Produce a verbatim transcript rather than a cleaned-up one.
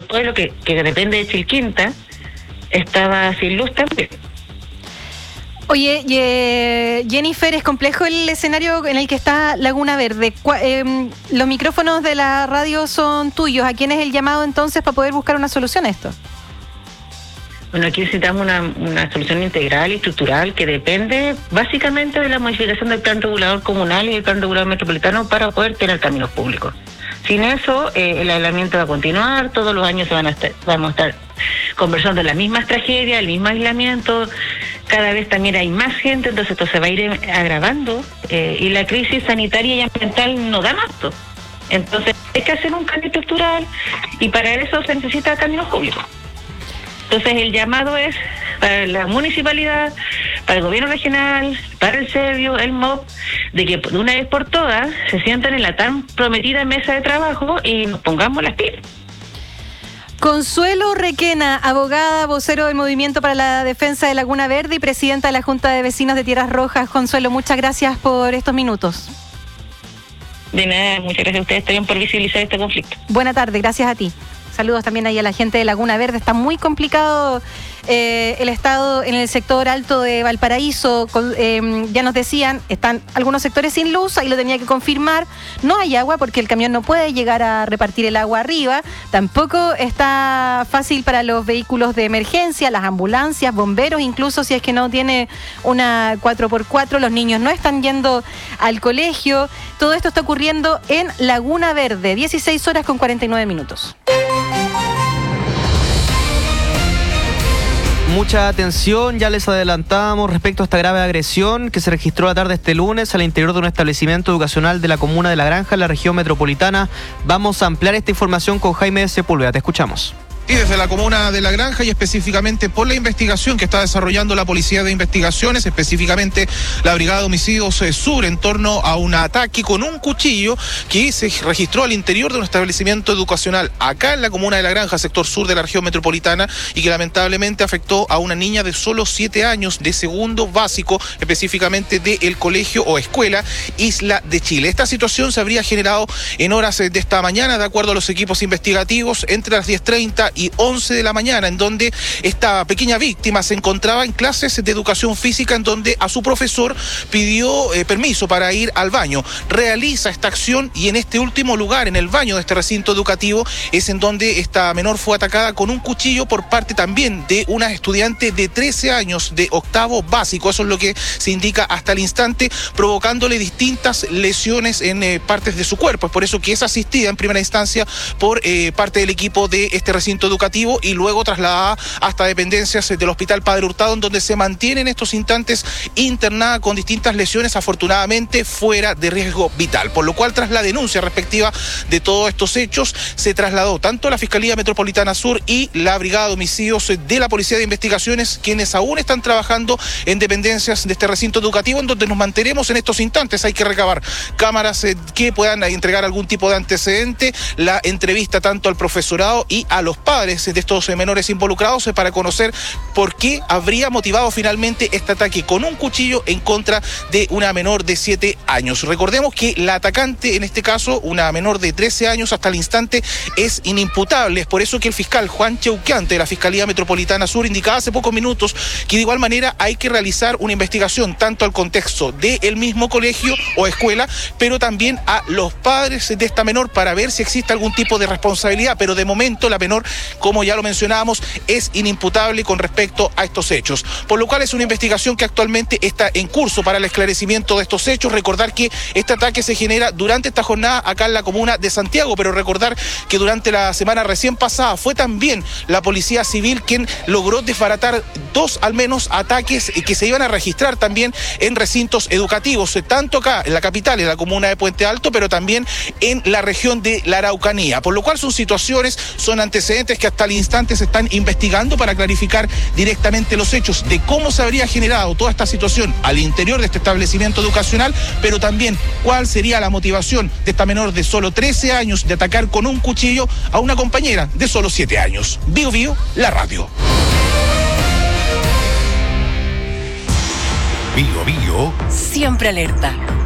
pueblo que, que depende de Chilquinta estaba sin luz también. Oye, eh, Jennifer, es complejo el escenario en el que está Laguna Verde. Eh, los micrófonos de la radio son tuyos. ¿A quién es el llamado entonces para poder buscar una solución a esto? Bueno, aquí necesitamos una, una solución integral y estructural que depende básicamente de la modificación del plan regulador comunal y del plan regulador metropolitano para poder tener caminos públicos. Sin eso, eh, el aislamiento va a continuar, todos los años se van a estar, vamos a estar conversando las mismas tragedias, el mismo aislamiento, cada vez también hay más gente, entonces esto se va a ir agravando eh, y la crisis sanitaria y ambiental no da más. Entonces hay que hacer un cambio estructural y para eso se necesita caminos públicos. Entonces el llamado es para la municipalidad, para el gobierno regional, para el SEBIO, el M O B, de que de una vez por todas se sientan en la tan prometida mesa de trabajo y nos pongamos las pilas. Consuelo Requena, abogada, vocero del Movimiento para la Defensa de Laguna Verde y presidenta de la Junta de Vecinos de Tierras Rojas. Consuelo, muchas gracias por estos minutos. De nada, muchas gracias a ustedes también por visibilizar este conflicto. Buena tarde, gracias a ti. Saludos también ahí a la gente de Laguna Verde. Está muy complicado eh, el estado en el sector alto de Valparaíso. Con, eh, ya nos decían, están algunos sectores sin luz, ahí lo tenía que confirmar. No hay agua porque el camión no puede llegar a repartir el agua arriba. Tampoco está fácil para los vehículos de emergencia, las ambulancias, bomberos, incluso si es que no tiene una cuatro por cuatro. Los niños no están yendo al colegio. Todo esto está ocurriendo en Laguna Verde, dieciséis horas con cuarenta y nueve minutos. Mucha atención, ya les adelantamos respecto a esta grave agresión que se registró la tarde este lunes al interior de un establecimiento educacional de la comuna de La Granja, en la región metropolitana. Vamos a ampliar esta información con Jaime Sepúlveda. Te escuchamos. Y desde la comuna de La Granja y específicamente por la investigación que está desarrollando la Policía de Investigaciones, específicamente la Brigada de Homicidios Sur, en torno a un ataque con un cuchillo que se registró al interior de un establecimiento educacional acá en la comuna de La Granja, sector sur de la región metropolitana, y que lamentablemente afectó a una niña de solo siete años de segundo básico, específicamente del colegio o escuela Isla de Chile. Esta situación se habría generado en horas de esta mañana, de acuerdo a los equipos investigativos, entre las diez treinta y once de la mañana, en donde esta pequeña víctima se encontraba en clases de educación física, en donde a su profesor pidió eh, permiso para ir al baño. Realiza esta acción y en este último lugar, en el baño de este recinto educativo, es en donde esta menor fue atacada con un cuchillo por parte también de una estudiante de trece años de octavo básico. Eso es lo que se indica hasta el instante, provocándole distintas lesiones en eh, partes de su cuerpo. Es por eso que es asistida en primera instancia por eh, parte del equipo de este recinto educativo y luego trasladada hasta dependencias del Hospital Padre Hurtado, en donde se mantiene en estos instantes internada con distintas lesiones, afortunadamente fuera de riesgo vital, por lo cual tras la denuncia respectiva de todos estos hechos se trasladó tanto la Fiscalía Metropolitana Sur y la Brigada de Homicidios de la Policía de Investigaciones, quienes aún están trabajando en dependencias de este recinto educativo, en donde nos mantenemos en estos instantes. Hay que recabar cámaras eh, que puedan entregar algún tipo de antecedente, la entrevista tanto al profesorado y a los padres de estos menores involucrados para conocer por qué habría motivado finalmente este ataque con un cuchillo en contra de una menor de siete años. Recordemos que la atacante, en este caso, una menor de trece años, hasta el instante es inimputable. Es por eso que el fiscal Juan Cheuqueante de la Fiscalía Metropolitana Sur indicaba hace pocos minutos que de igual manera hay que realizar una investigación tanto al contexto del mismo colegio o escuela, pero también a los padres de esta menor para ver si existe algún tipo de responsabilidad, pero de momento la menor, como ya lo mencionábamos, es inimputable con respecto a estos hechos, por lo cual es una investigación que actualmente está en curso para el esclarecimiento de estos hechos. Recordar que este ataque se genera durante esta jornada acá en la comuna de Santiago, pero recordar que durante la semana recién pasada fue también la Policía Civil quien logró desbaratar dos al menos ataques que se iban a registrar también en recintos educativos, tanto acá en la capital, en la comuna de Puente Alto, pero también en la región de la Araucanía, por lo cual son situaciones, son antecedentes que hasta el instante se están investigando para clarificar directamente los hechos de cómo se habría generado toda esta situación al interior de este establecimiento educacional, pero también cuál sería la motivación de esta menor de solo trece años de atacar con un cuchillo a una compañera de solo siete años. Bio Bio, la radio. Bio Bio. Siempre alerta.